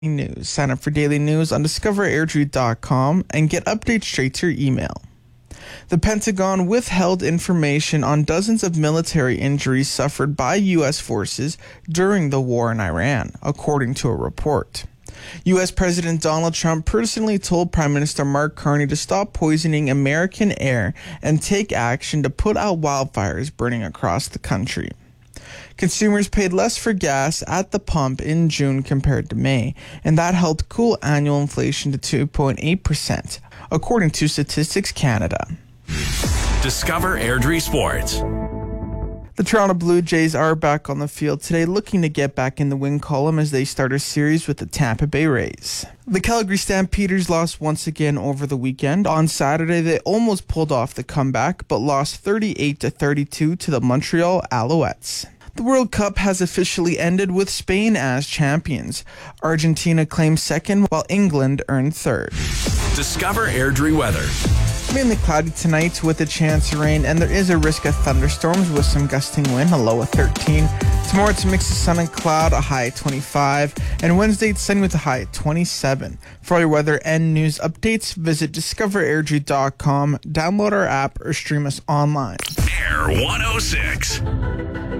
News. Sign up for daily news on discoverairdrie.com and get updates straight to your email. The Pentagon withheld information on dozens of military injuries suffered by U.S. forces during the war in Iran, according to a report. U.S. President Donald Trump personally told Prime Minister Mark Carney to stop poisoning American air and take action to put out wildfires burning across the country. Consumers paid less for gas at the pump in June compared to May, and that helped cool annual inflation to 2.8%, according to Statistics Canada. Discover Airdrie Sports. The Toronto Blue Jays are back on the field today, looking to get back in the win column as they start a series with the Tampa Bay Rays. The Calgary Stampeders lost once again over the weekend. On Saturday, they almost pulled off the comeback, but lost 38-32 to the Montreal Alouettes. The World Cup has officially ended with Spain as champions. Argentina claimed second, while England earned third. Discover Airdrie weather. Mainly cloudy tonight with a chance of rain, and there is a risk of thunderstorms with some gusting wind, a low of 13. Tomorrow it's a mix of sun and cloud, a high at 25. And Wednesday it's sunny with a high at 27. For all your weather and news updates, visit discoverairdrie.com, download our app, or stream us online. Air 106.